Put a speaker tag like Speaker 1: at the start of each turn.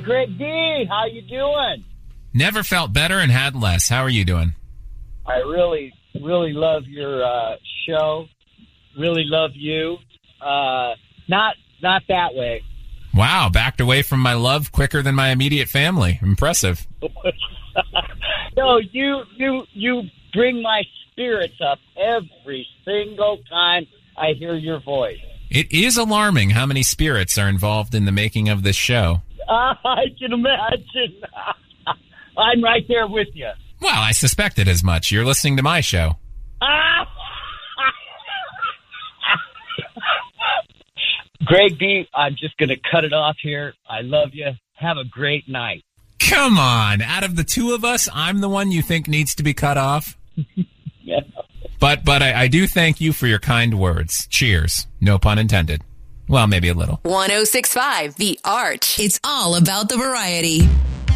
Speaker 1: Greg D, how you doing?
Speaker 2: Never felt better and had less. How are you doing?
Speaker 1: I really, really love your show. Really love you. Not that way.
Speaker 2: Wow, backed away from my love quicker than my immediate family. Impressive.
Speaker 1: No, you bring my spirits up every single time I hear your voice.
Speaker 2: It is alarming how many spirits are involved in the making of this show.
Speaker 1: I can imagine. I'm right there with you.
Speaker 2: Well, I suspected as much. You're listening to my show.
Speaker 1: Greg B, I'm just going to cut it off here. I love you. Have a great night.
Speaker 2: Come on. Out of the two of us, I'm the one you think needs to be cut off?
Speaker 1: Yeah.
Speaker 2: But I do thank you for your kind words. Cheers. No pun intended. Well, maybe a little.
Speaker 3: 106.5 The Arch. It's all about the variety.